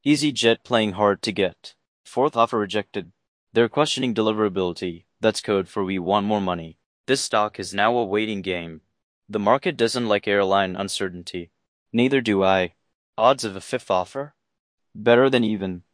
EasyJet playing hard to get. Fourth offer rejected. They're questioning deliverability. That's code for we want more money. This stock is now a waiting game. The market doesn't like airline uncertainty. Neither do I. Odds of a fifth offer? Better than even.